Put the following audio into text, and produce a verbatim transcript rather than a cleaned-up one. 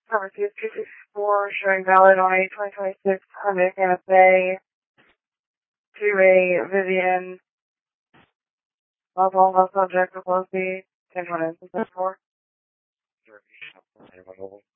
Pharmacy two six four showing valid on a twenty twenty-six Hyundai Santa Fe to a Vivian. Multiple no subject with Lucy. ten twenty four.